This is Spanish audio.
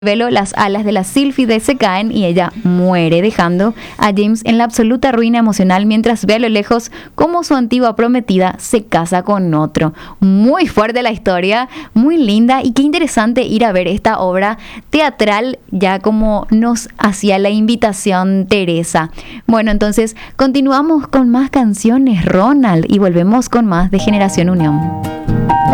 Velo, las alas de la Sílfide se caen y ella muere, dejando a James en la absoluta ruina emocional mientras ve a lo lejos cómo su antigua prometida se casa con otro. Muy fuerte la historia, muy linda y qué interesante ir a ver esta obra teatral ya como nos hacía la invitación Teresa. Bueno, entonces continuamos con más canciones, Ronald, y volvemos con más de Generación Unión.